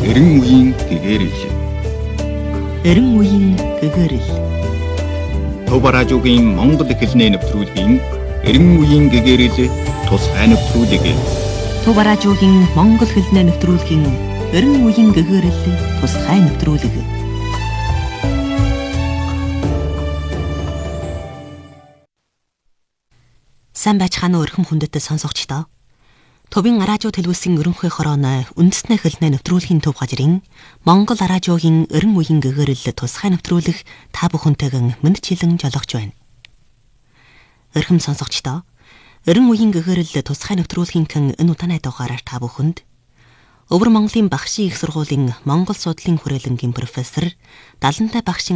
Эрен үеийн гэгэрэл. Эрен үеийн гэгэрэл. Төв радиогийн Монгол хэлний нэвтрүүлгийн Эрен үеийн гэгэрэл тусгай нэвтрүүлэг. Төв радиогийн Монгол хэлний нэвтрүүлгийн Эрен үеийн гэгэрэл тусгай нэвтрүүлэг. Сайн байцгаана уу өрхөм хүндэт сонсогчдоо. Төвийн радио телевизийн ерөнхий хорооны үндэсний хэлний нэвтрүүлгийн төв газрын Монгол радиогийн Эрен үеийн гэгэрэл тусгай нэвтрүүлэг та бүхэнтэйгэн мэдчилэн жолоож байна. Өрхөм сонсогчдоо, Эрен үеийн гэгэрэл тусгай нэвтрүүлгийн энэ удааны дугаараар та бүхэнд Өвөр Монголын багшийн их сургуулийн Монгол судлалын хүрээлэнгийн профессор Далантай багшийн